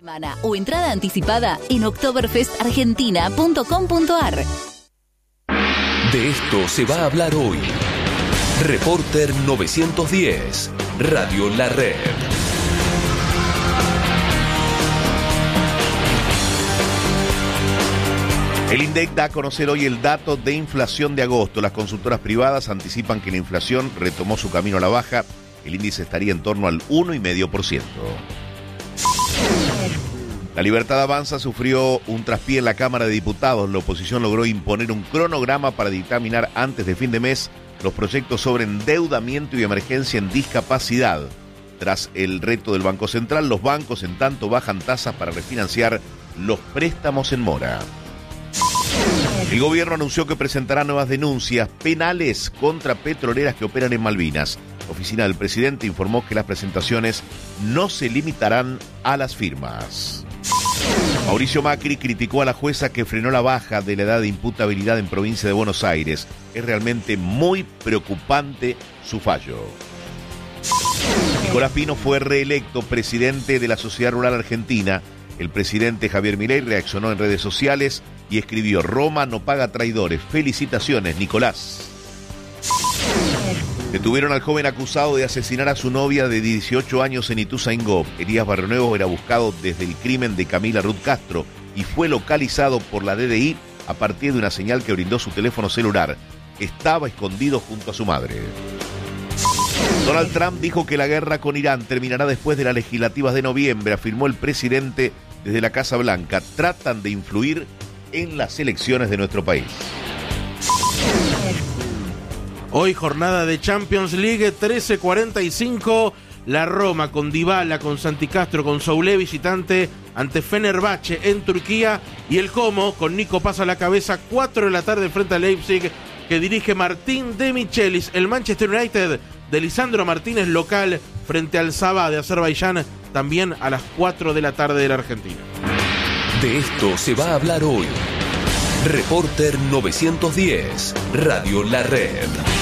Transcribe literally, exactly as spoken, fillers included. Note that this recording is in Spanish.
O entrada anticipada en oktoberfest argentina punto com punto ar. De esto se va a hablar hoy. Reporter novecientos diez, Radio La Red. El INDEC da a conocer hoy el dato de inflación de agosto. Las consultoras privadas anticipan que la inflación retomó su camino a la baja. El índice estaría en torno al uno coma cinco por ciento. La Libertad Avanza sufrió un traspié en la Cámara de Diputados. La oposición logró imponer un cronograma para dictaminar antes de fin de mes los proyectos sobre endeudamiento y emergencia en discapacidad. Tras el reto del Banco Central, los bancos en tanto bajan tasas para refinanciar los préstamos en mora. El gobierno anunció que presentará nuevas denuncias penales contra petroleras que operan en Malvinas. La oficina del presidente informó que las presentaciones no se limitarán a las firmas. Mauricio Macri criticó a la jueza que frenó la baja de la edad de imputabilidad en provincia de Buenos Aires. Es realmente muy preocupante su fallo. Nicolás Pino fue reelecto presidente de la Sociedad Rural Argentina. El presidente Javier Milei reaccionó en redes sociales y escribió: Roma no paga traidores. Felicitaciones, Nicolás. Detuvieron al joven acusado de asesinar a su novia de dieciocho años en Ituzaingó. Elías Barrionuevo era buscado desde el crimen de Camila Ruth Castro y fue localizado por la D D I a partir de una señal que brindó su teléfono celular. Estaba escondido junto a su madre. Donald Trump dijo que la guerra con Irán terminará después de las legislativas de noviembre, afirmó el presidente desde la Casa Blanca. Tratan de influir en las elecciones de nuestro país. Hoy jornada de Champions League, trece cuarenta y cinco, la Roma con Dybala, con Santi Castro, con Soulé visitante ante Fenerbahce en Turquía, y el Como con Nico Paz a la cabeza, cuatro de la tarde frente a Leipzig, que dirige Martín de Michelis. El Manchester United de Lisandro Martínez local frente al Sabah de Azerbaiyán, también a las cuatro de la tarde de la Argentina. De esto se va a hablar hoy. Reporter novecientos diez, Radio La Red.